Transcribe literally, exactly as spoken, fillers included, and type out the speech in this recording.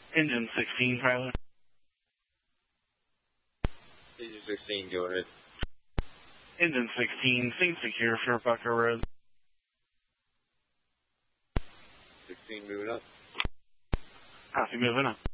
Engine sixteen, pilot. Engine sixteen, go ahead. Engine sixteen, scene secure for Bucker Road. sixteen, moving up. Copy, moving up.